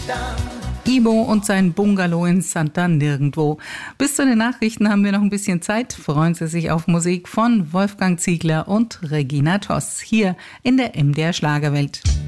Ibo und sein Bungalow in Santa Nirgendwo. Bis zu den Nachrichten haben wir noch ein bisschen Zeit. Freuen Sie sich auf Musik von Wolfgang Ziegler und Regina Toss hier in der MDR Schlagerwelt.